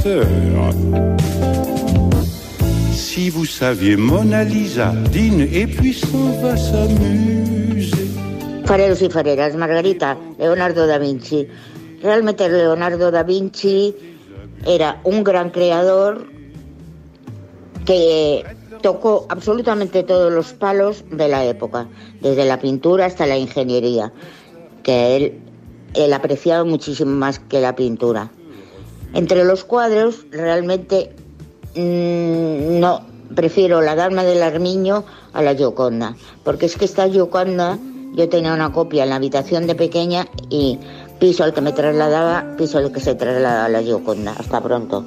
Si vous saviez Mona Lisa, dîne et puis s'en va s'amuser. Fareros y fareras, Margarita, Leonardo da Vinci. Realmente Leonardo da Vinci era un gran creador que tocó absolutamente todos los palos de la época, desde la pintura hasta la ingeniería, que él apreciaba muchísimo más que la pintura. Entre los cuadros, realmente no, prefiero la Dama del Armiño a la Gioconda, porque es que esta Gioconda, yo tenía una copia en la habitación de pequeña y piso al que me trasladaba, piso al que se trasladaba a la Gioconda. Hasta pronto.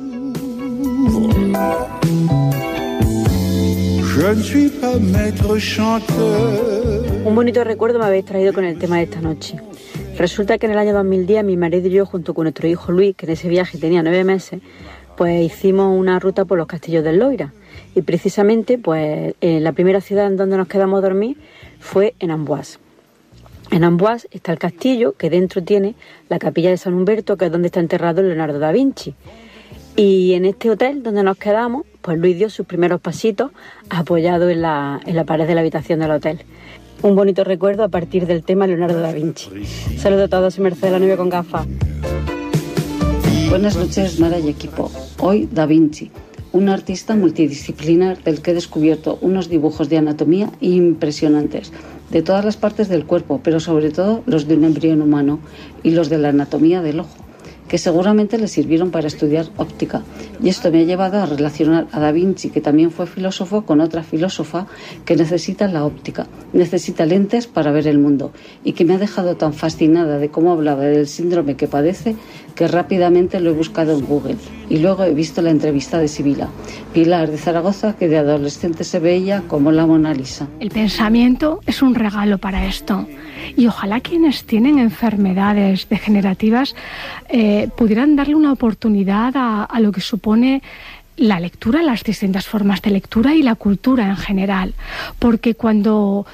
Un bonito recuerdo me habéis traído con el tema de esta noche. Resulta que en el año 2010 mi marido y yo, junto con nuestro hijo Luis, que en ese viaje tenía 9 meses, pues hicimos una ruta por los castillos del Loira. Y precisamente, pues la primera ciudad en donde nos quedamos a dormir fue en Amboise. En Amboise está el castillo, que dentro tiene la capilla de San Humberto, que es donde está enterrado Leonardo da Vinci. Y en este hotel donde nos quedamos, pues Luis dio sus primeros pasitos apoyado en la pared de la habitación del hotel. Un bonito recuerdo a partir del tema Leonardo da Vinci. Saludos a todos, soy Mercedes La Nieve con gafas. Buenas noches, Mara y equipo. Hoy Da Vinci, un artista multidisciplinar del que he descubierto unos dibujos de anatomía impresionantes, de todas las partes del cuerpo, pero sobre todo los de un embrión humano y los de la anatomía del ojo, que seguramente le sirvieron para estudiar óptica. Y esto me ha llevado a relacionar a Da Vinci, que también fue filósofo, con otra filósofa que necesita la óptica, necesita lentes para ver el mundo, y que me ha dejado tan fascinada de cómo hablaba del síndrome que padece, que rápidamente lo he buscado en Google. Y luego he visto la entrevista de Sibila, Pilar de Zaragoza, que de adolescente se veía como la Mona Lisa. El pensamiento es un regalo para esto. Y ojalá quienes tienen enfermedades degenerativas pudieran darle una oportunidad a lo que supone la lectura, las distintas formas de lectura y la cultura en general, porque cuando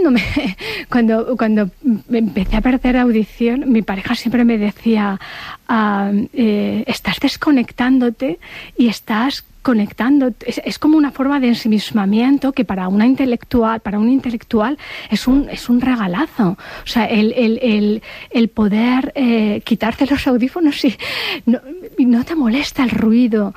me empecé a perder audición, mi pareja siempre me decía estás desconectándote y estás conectando. Es como una forma de ensimismamiento que para un intelectual es un regalazo. O sea, el poder quitarte los audífonos y no te molesta el ruido,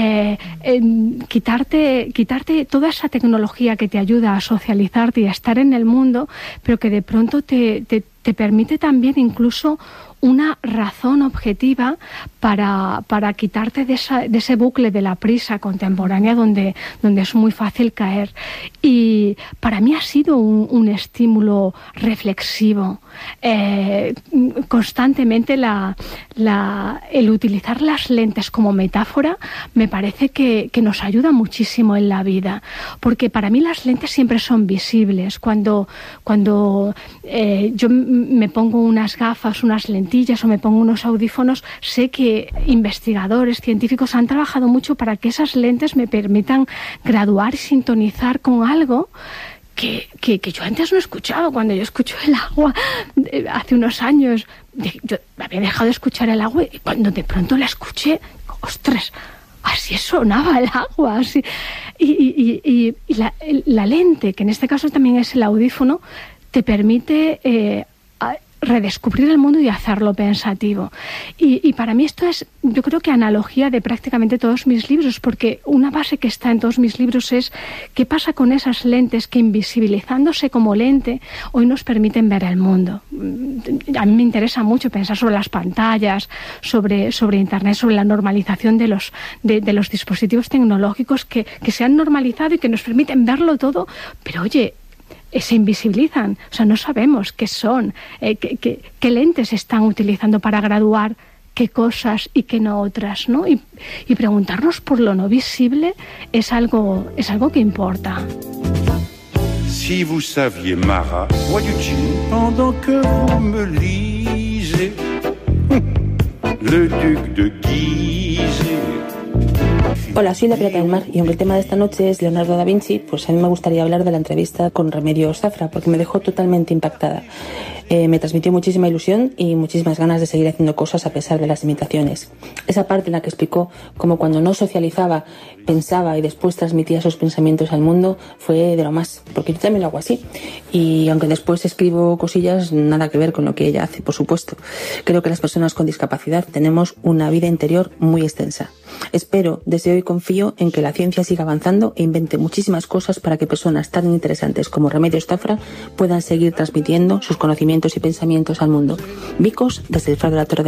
quitarte toda esa tecnología que te ayuda a socializarte y a estar en el mundo, pero que de pronto te permite también incluso una razón objetiva para quitarte de ese bucle de la prisa contemporánea donde es muy fácil caer. Y para mí ha sido un estímulo reflexivo. Constantemente el utilizar las lentes como metáfora me parece que nos ayuda muchísimo en la vida, porque para mí las lentes siempre son visibles. Cuando yo me pongo unas gafas, unas lentillas o me pongo unos audífonos, sé que investigadores, científicos han trabajado mucho para que esas lentes me permitan graduar y sintonizar con algo que yo antes no escuchaba. Cuando yo escucho el agua hace unos años, yo había dejado de escuchar el agua y cuando de pronto la escuché, ¡ostras! Así sonaba el agua, así. Y la lente, que en este caso también es el audífono, te permite redescubrir el mundo y hacerlo pensativo. Y para mí esto es, yo creo que analogía de prácticamente todos mis libros, porque una base que está en todos mis libros es qué pasa con esas lentes que, invisibilizándose como lente, hoy nos permiten ver el mundo. A mí me interesa mucho pensar sobre las pantallas, sobre Internet, sobre la normalización de los dispositivos tecnológicos que se han normalizado y que nos permiten verlo todo, pero oye, se invisibilizan, o sea, no sabemos qué son, qué lentes están utilizando para graduar qué cosas y qué no otras, ¿no? Y preguntarnos por lo no visible es algo que importa. Si vous saviez, Mara, bois du gin pendant que vous me lisez Le Duc de Guise. Hola, soy la Pirata del Mar y aunque el tema de esta noche es Leonardo da Vinci, pues a mí me gustaría hablar de la entrevista con Remedios Zafra porque me dejó totalmente impactada. Me transmitió muchísima ilusión y muchísimas ganas de seguir haciendo cosas a pesar de las limitaciones. Esa parte en la que explicó cómo cuando no socializaba, pensaba y después transmitía sus pensamientos al mundo fue de lo más, porque yo también lo hago así. Y aunque después escribo cosillas, nada que ver con lo que ella hace, por supuesto. Creo que las personas con discapacidad tenemos una vida interior muy extensa. Espero, deseo y confío en que la ciencia siga avanzando e invente muchísimas cosas para que personas tan interesantes como Remedios Zafra puedan seguir transmitiendo sus conocimientos y pensamientos al mundo. Vicos, desde el Faro de la Torre de